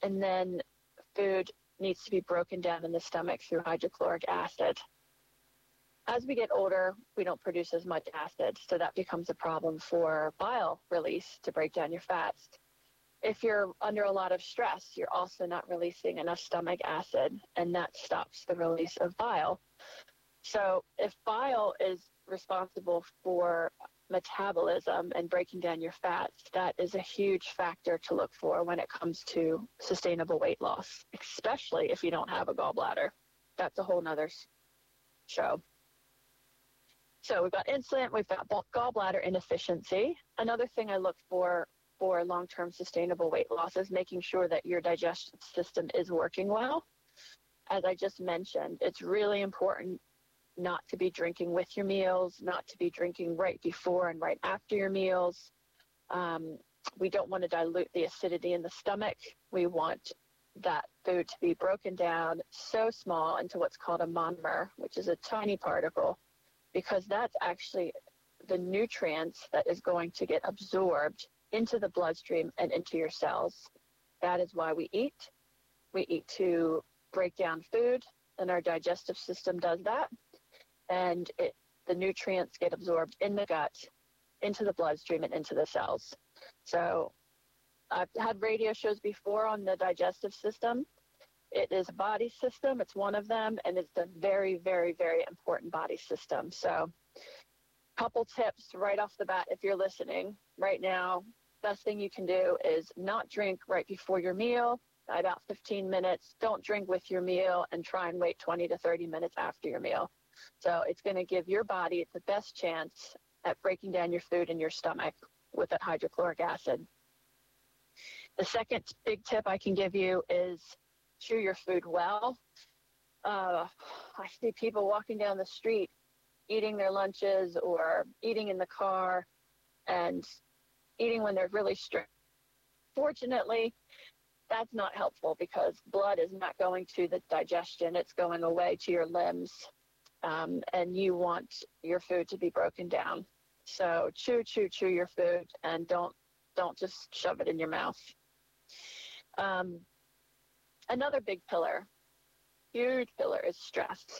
and then food needs to be broken down in the stomach through hydrochloric acid. As we get older, we don't produce as much acid, so that becomes a problem for bile release to break down your fats. If you're under a lot of stress, you're also not releasing enough stomach acid, and that stops the release of bile. So if bile is responsible for metabolism and breaking down your fats, that is a huge factor to look for when it comes to sustainable weight loss, especially if you don't have a gallbladder. That's a whole nother show. So we've got insulin, we've got gallbladder inefficiency. Another thing I look for long-term sustainable weight loss is making sure that your digestive system is working well. As I just mentioned, it's really important not to be drinking with your meals, not to be drinking right before and right after your meals. We don't want to dilute the acidity in the stomach. We want that food to be broken down so small into what's called a monomer, which is a tiny particle, because that's actually the nutrients that is going to get absorbed into the bloodstream and into your cells. That is why we eat. We eat to break down food, and our digestive system does that. And the nutrients get absorbed in the gut, into the bloodstream, and into the cells. So I've had radio shows before on the digestive system. It is a body system. It's one of them, and it's a very, very, very important body system. So couple tips right off the bat if you're listening right now. Best thing you can do is not drink right before your meal, about 15 minutes. Don't drink with your meal, and try and wait 20 to 30 minutes after your meal. So it's going to give your body the best chance at breaking down your food in your stomach with that hydrochloric acid. The second big tip I can give you is chew your food well. I see people walking down the street eating their lunches or eating in the car and eating when they're really stressed. Fortunately, that's not helpful because blood is not going to the digestion. It's going away to your limbs, and you want your food to be broken down. So chew your food, and don't just shove it in your mouth. Another big pillar, huge pillar, is stress.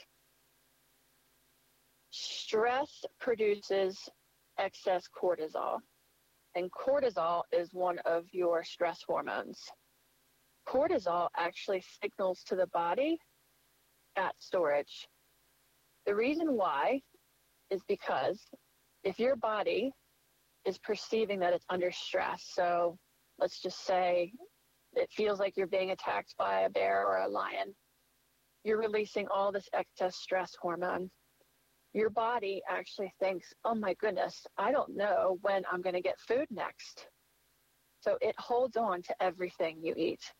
Stress produces excess cortisol, and cortisol is one of your stress hormones. Cortisol actually signals to the body fat storage. The reason why is because if your body is perceiving that it's under stress, so let's just say it feels like you're being attacked by a bear or a lion, you're releasing all this excess stress hormone. Your body actually thinks, oh my goodness, I don't know when I'm going to get food next. So it holds on to everything you eat.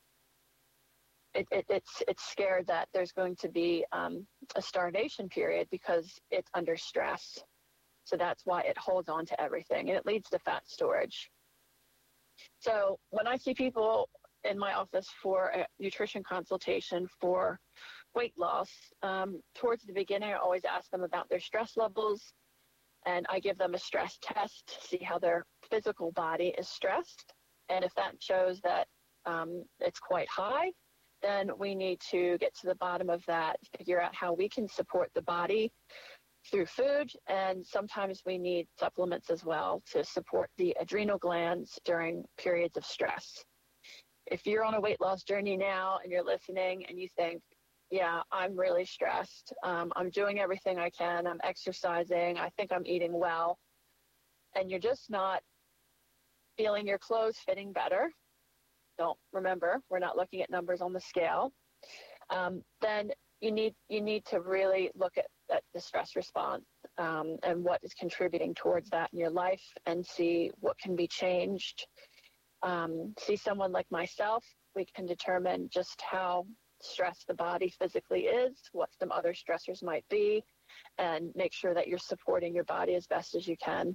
It's scared that there's going to be a starvation period because it's under stress. So that's why it holds on to everything, and it leads to fat storage. So when I see people in my office for a nutrition consultation for weight loss, towards the beginning, I always ask them about their stress levels, and I give them a stress test to see how their physical body is stressed. And if that shows that it's quite high, then we need to get to the bottom of that, figure out how we can support the body through food, and sometimes we need supplements as well to support the adrenal glands during periods of stress. If you're on a weight loss journey now and you're listening and you think, yeah, I'm really stressed, I'm doing everything I can, I'm exercising, I think I'm eating well, and you're just not feeling your clothes fitting better, remember, we're not looking at numbers on the scale, then you need to really look at the stress response and what is contributing towards that in your life, and see what can be changed. See someone like myself, we can determine just how stressed the body physically is, what some other stressors might be, and make sure that you're supporting your body as best as you can.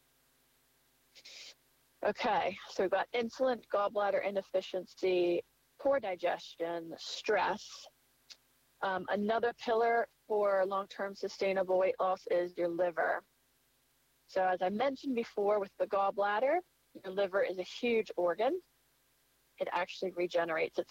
Okay, so we've got insulin, gallbladder inefficiency, poor digestion, stress. Another pillar for long-term sustainable weight loss is your liver. So as I mentioned before with the gallbladder, your liver is a huge organ. It actually regenerates